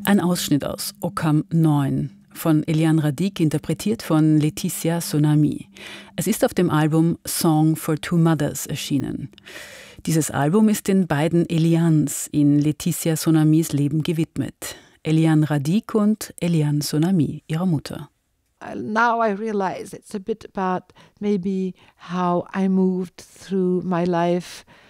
Ein Ausschnitt aus Ockham 9 von Eliane Radic, interpretiert von Laetitia Sonami. Es ist auf dem Album Song for Two Mothers erschienen. Dieses Album ist den beiden Elianes in Laetitia Sonamis Leben gewidmet. Eliane Radic und Eliane Sonami, ihrer Mutter. Now I realize it's a bit about maybe how I moved through my life